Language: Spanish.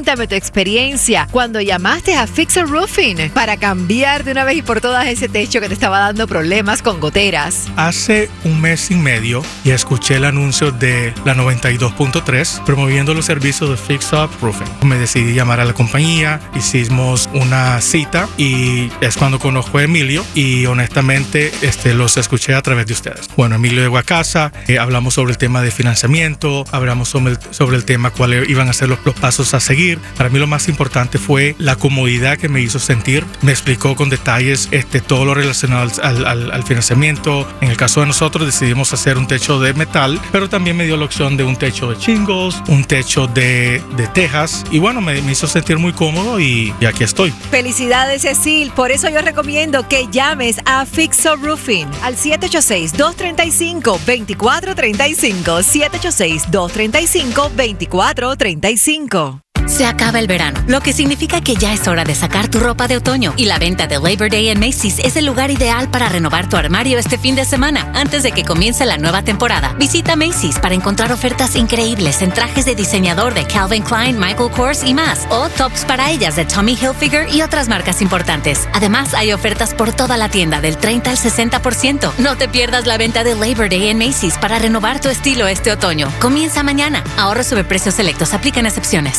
Cuéntame tu experiencia cuando llamaste a Fixer Roofing para cambiar de una vez y por todas ese techo que te estaba dando problemas con goteras. Hace un mes y medio y escuché el anuncio de la 92.3 promoviendo los servicios de Fix Up Roofing. Me decidí llamar a la compañía, hicimos una cita y es cuando conozco a Emilio y honestamente los escuché a través de ustedes. Bueno, Emilio llegó a casa, hablamos sobre el tema de financiamiento, hablamos sobre el tema cuáles iban a ser los pasos a seguir. Para mí lo más importante fue la comodidad que me hizo sentir. Me explicó con detalles todo lo relacionado al financiamiento. En el caso de nosotros decidimos hacer un techo de metal, pero también me dio la opción de un techo de shingles, un techo de tejas y bueno, me hizo sentir muy cómodo y aquí estoy. Felicidades, Cecil. Por eso yo recomiendo que llames a Fix Up Roofing al 786-235-2435. 786-235-2435. Se acaba el verano, lo que significa que ya es hora de sacar tu ropa de otoño y la venta de Labor Day en Macy's es el lugar ideal para renovar tu armario este fin de semana antes de que comience la nueva temporada. Visita Macy's para encontrar ofertas increíbles en trajes de diseñador de Calvin Klein, Michael Kors y más, o tops para ellas de Tommy Hilfiger y otras marcas importantes. Además, hay ofertas por toda la tienda del 30 al 60%. No te pierdas la venta de Labor Day en Macy's para renovar tu estilo este otoño. Comienza mañana. Ahorros sobre precios selectos. Aplican excepciones.